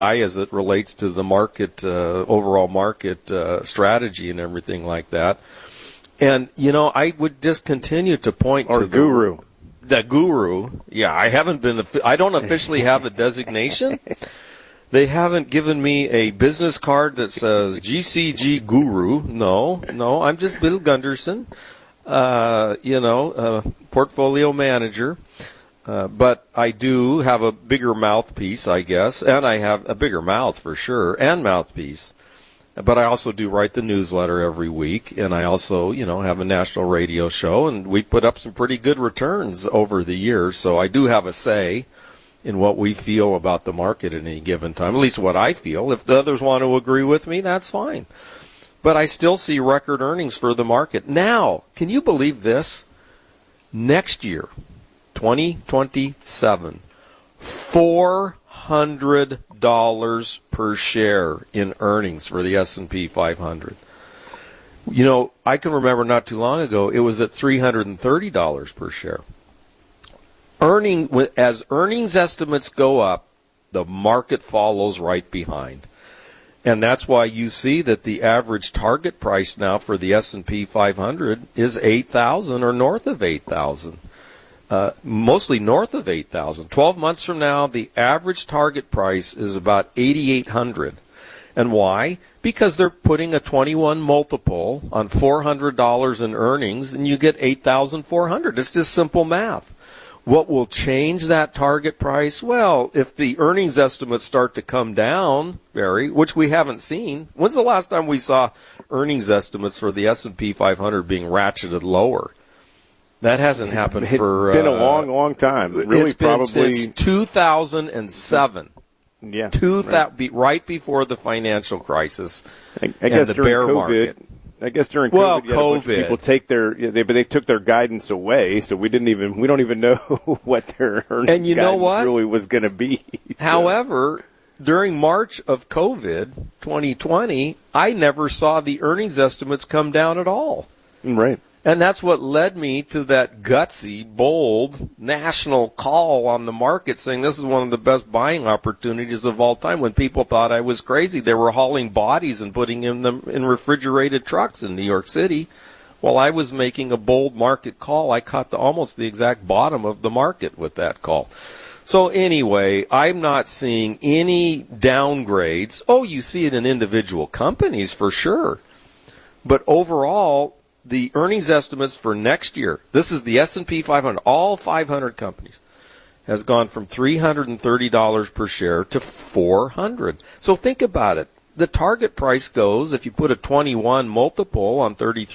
as it relates to the market, overall market strategy and everything like that. And, I would just continue to point to guru. The guru. Yeah, I don't officially have a designation. They haven't given me a business card that says GCG Guru. No, I'm just Bill Gunderson, portfolio manager. But I do have a bigger mouthpiece, I guess, and I have a bigger mouth for sure, and mouthpiece. But I also do write the newsletter every week, and I also, have a national radio show, and we put up some pretty good returns over the years. So I do have a say in what we feel about the market at any given time, at least what I feel. If the others want to agree with me, that's fine. But I still see record earnings for the market. Now, can you believe this? Next year, 2027, $400 per share in earnings for the S&P 500. I can remember not too long ago, it was at $330 per share. As earnings estimates go up, the market follows right behind. And that's why you see that the average target price now for the S&P 500 is 8,000 or north of 8,000. Mostly north of 8,000. 12 months from now, the average target price is about 8,800. And why? Because they're putting a 21 multiple on $400 in earnings, and you get 8,400. It's just simple math. What will change that target price? Well, if the earnings estimates start to come down, Barry, which we haven't seen. When's the last time we saw earnings estimates for the S&P 500 being ratcheted lower? That hasn't happened for... It's been a long, long time. Really, it's been probably since 2007. Yeah. Right before the financial crisis I guess and the bear COVID, market. I guess during COVID, people took their guidance away, so we don't even know what their earnings guidance really was going to be. So. However, during March of COVID 2020, I never saw the earnings estimates come down at all. Right. And that's what led me to that gutsy, bold, national call on the market saying this is one of the best buying opportunities of all time. When people thought I was crazy, they were hauling bodies and putting them in refrigerated trucks in New York City. While I was making a bold market call, I caught almost the exact bottom of the market with that call. So anyway, I'm not seeing any downgrades. Oh, you see it in individual companies for sure. But overall, the earnings estimates for next year, this is the S&P 500, all 500 companies, has gone from $330 per share to $400. So think about it. The target price goes, if you put a 21 multiple on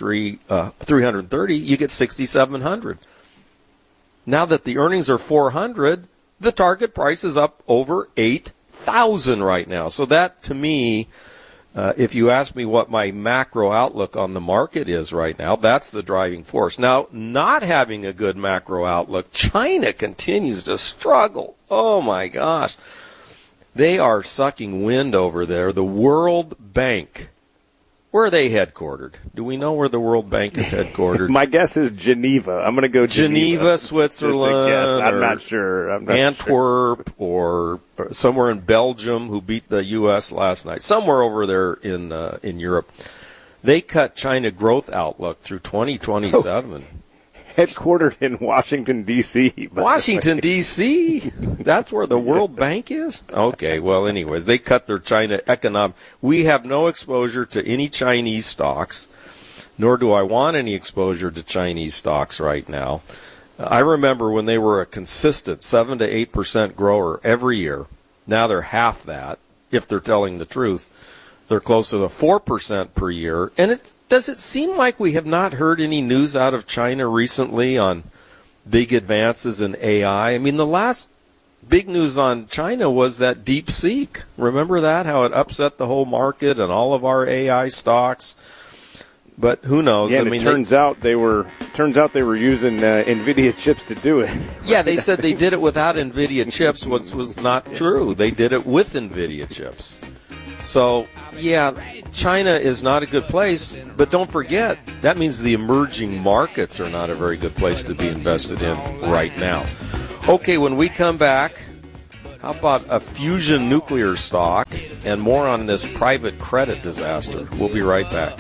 330, you get 6,700. Now that the earnings are 400, the target price is up over 8,000 right now. So that, to me, if you ask me what my macro outlook on the market is right now, that's the driving force. Now, not having a good macro outlook, China continues to struggle. Oh, my gosh. They are sucking wind over there. The World Bank, where are they headquartered? Do we know where the World Bank is headquartered? My guess is Geneva. I'm going to go Geneva, Switzerland. I'm not sure. Antwerp or somewhere in Belgium, who beat the U.S. last night. Somewhere over there in Europe. They cut China growth outlook through 2027. Headquartered in Washington, D.C. Washington, D.C.? That's where the World Bank is? Okay, well, anyways, they cut their China economic. We have no exposure to any Chinese stocks, nor do I want any exposure to Chinese stocks right now. I remember when they were a consistent 7 to 8% grower every year. Now they're half that, if they're telling the truth. They're closer to 4% per year, and does it seem like we have not heard any news out of China recently on big advances in AI? I mean, the last big news on China was that DeepSeek. Remember that? How it upset the whole market and all of our AI stocks. But who knows? Yeah, it turns out they were using NVIDIA chips to do it. Yeah, they said they did it without NVIDIA chips, which was not true. They did it with NVIDIA chips. So, yeah, China is not a good place, but don't forget, that means the emerging markets are not a very good place to be invested in right now. Okay, when we come back, How about a fusion nuclear stock? And more on this private credit disaster. We'll be right back.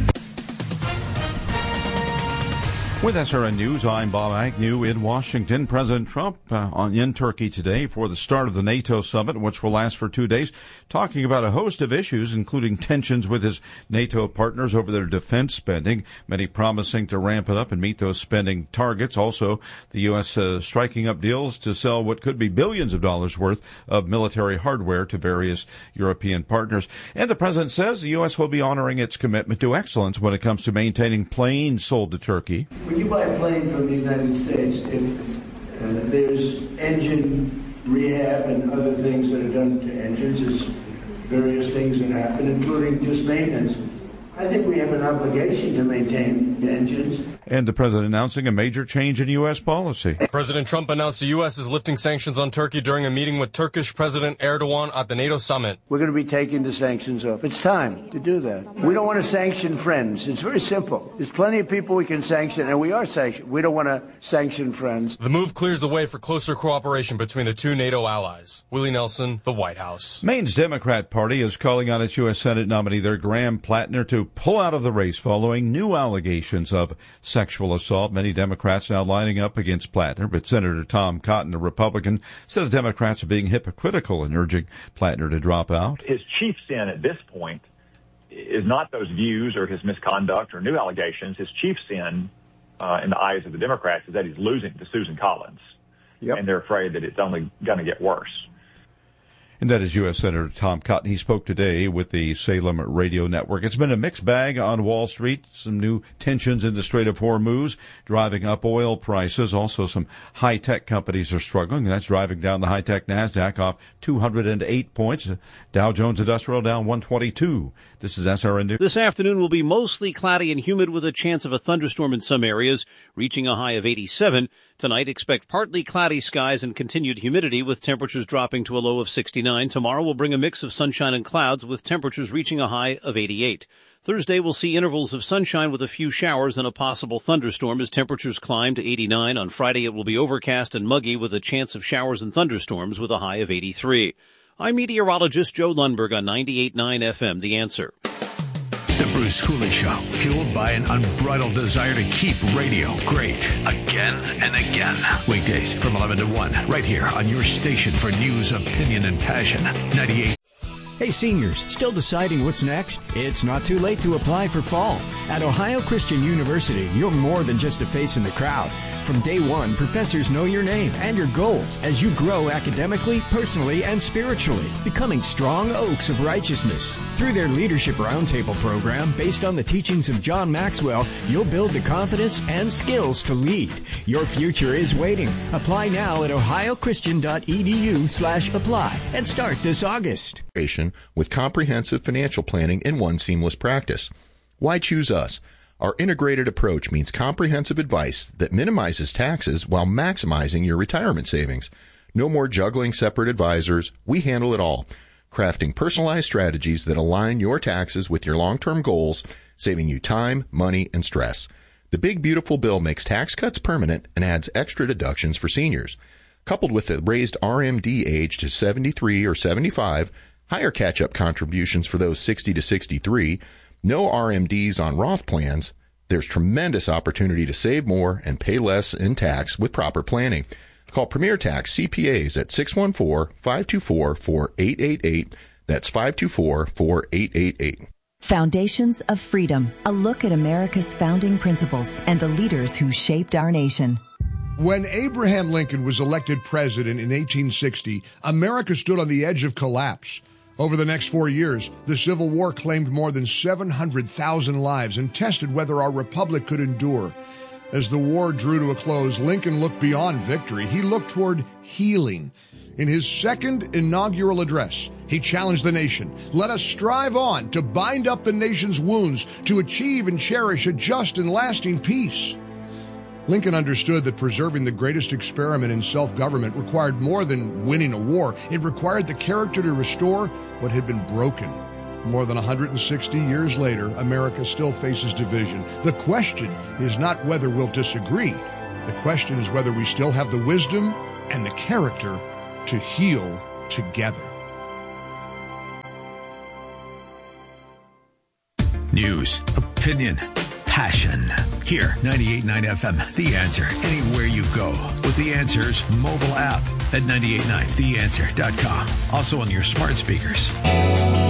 With SRN News, I'm Bob Agnew in Washington. President Trump in Turkey today for the start of the NATO summit, which will last for 2 days, talking about a host of issues, including tensions with his NATO partners over their defense spending, many promising to ramp it up and meet those spending targets. Also, the U.S. Striking up deals to sell what could be billions of dollars worth of military hardware to various European partners. And the president says the U.S. will be honoring its commitment to excellence when it comes to maintaining planes sold to Turkey. When you buy a plane from the United States, if there's engine rehab and other things that are done to engines, there's various things that happen, including just maintenance. I think we have an obligation to maintain the engines. And the president announcing a major change in U.S. policy. President Trump announced the U.S. is lifting sanctions on Turkey during a meeting with Turkish President Erdogan at the NATO summit. We're going to be taking the sanctions off. It's time to do that. We don't want to sanction friends. It's very simple. There's plenty of people we can sanction, and we are sanctioned. We don't want to sanction friends. The move clears the way for closer cooperation between the two NATO allies. Willie Nelson, the White House. Maine's Democrat Party is calling on its U.S. Senate nominee there, Graham Plattner, to pull out of the race following new allegations of sexual assault. Many Democrats now lining up against Plattner, but Senator Tom Cotton, a Republican, says Democrats are being hypocritical in urging Plattner to drop out. His chief sin at this point is not those views or his misconduct or new allegations. His chief sin in the eyes of the Democrats is that he's losing to Susan Collins. Yep. And they're afraid that it's only going to get worse. And that is U.S. Senator Tom Cotton. He spoke today with the Salem Radio Network. It's been a mixed bag on Wall Street. Some new tensions in the Strait of Hormuz driving up oil prices. Also, some high-tech companies are struggling. That's driving down the high-tech NASDAQ off 208 points. Dow Jones Industrial down 122. This is SRN News. This afternoon will be mostly cloudy and humid with a chance of a thunderstorm in some areas, reaching a high of 87. Tonight, expect partly cloudy skies and continued humidity with temperatures dropping to a low of 69. Tomorrow will bring a mix of sunshine and clouds with temperatures reaching a high of 88. Thursday will see intervals of sunshine with a few showers and a possible thunderstorm as temperatures climb to 89. On Friday, it will be overcast and muggy with a chance of showers and thunderstorms with a high of 83. I'm meteorologist Joe Lundberg on 98.9 FM, The Answer. The Bruce Cooley Show, fueled by an unbridled desire to keep radio great. Again and again. Weekdays from 11 to 1, right here on your station for news, opinion, and passion. 98. Hey seniors, still deciding what's next? It's not too late to apply for fall. At Ohio Christian University, you're more than just a face in the crowd. From day one, professors know your name and your goals as you grow academically, personally, and spiritually, becoming strong oaks of righteousness. Through their Leadership Roundtable program, based on the teachings of John Maxwell, you'll build the confidence and skills to lead. Your future is waiting. Apply now at ohiochristian.edu/apply and start this August. With comprehensive financial planning in one seamless practice. Why choose us? Our integrated approach means comprehensive advice that minimizes taxes while maximizing your retirement savings. No more juggling separate advisors. We handle it all, crafting personalized strategies that align your taxes with your long-term goals, saving you time, money, and stress. The Big Beautiful Bill makes tax cuts permanent and adds extra deductions for seniors. Coupled with the raised RMD age to 73 or 75, higher catch-up contributions for those 60 to 63, no RMDs on Roth plans, there's tremendous opportunity to save more and pay less in tax with proper planning. Call Premier Tax CPAs at 614-524-4888. That's 524-4888. Foundations of Freedom, a look at America's founding principles and the leaders who shaped our nation. When Abraham Lincoln was elected president in 1860, America stood on the edge of collapse. Over the next 4 years, the Civil War claimed more than 700,000 lives and tested whether our republic could endure. As the war drew to a close, Lincoln looked beyond victory. He looked toward healing. In his second inaugural address, he challenged the nation. Let us strive on to bind up the nation's wounds, to achieve and cherish a just and lasting peace. Lincoln understood that preserving the greatest experiment in self-government required more than winning a war. It required the character to restore what had been broken. More than 160 years later, America still faces division. The question is not whether we'll disagree. The question is whether we still have the wisdom and the character to heal together. News, opinion, passion. Here, 98.9 FM, The Answer. Anywhere you go with The Answer's mobile app at 98.9theanswer.com. Also on your smart speakers.